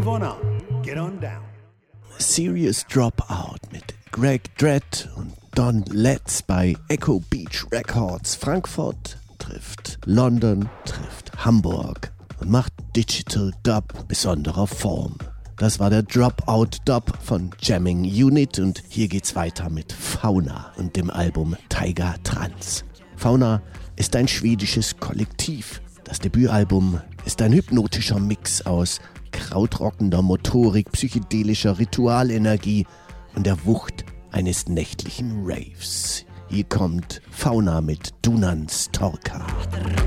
on up. Get on down. Serious Dropout mit Greg Dredd und Don Letts bei Echo Beach Records. Frankfurt trifft London, trifft Hamburg und macht Digital Dub besonderer Form. Das war der Dropout Dub von Jamming Unit und hier geht's weiter mit Fauna und dem Album Tiger Trans. Fauna ist ein schwedisches Kollektiv. Das Debütalbum ist ein hypnotischer Mix aus krautrockender Motorik, psychedelischer Ritualenergie und der Wucht eines nächtlichen Raves. Hier kommt Fauna mit Dunan Storka.